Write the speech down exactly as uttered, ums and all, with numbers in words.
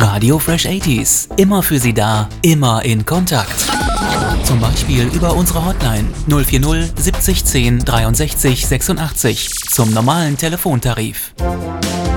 Radio Fresh achtziger. Immer für Sie da, immer in Kontakt. Zum Beispiel über unsere Hotline null vier null siebzig zehn dreiundsechzig sechsundachtzig zum normalen Telefontarif.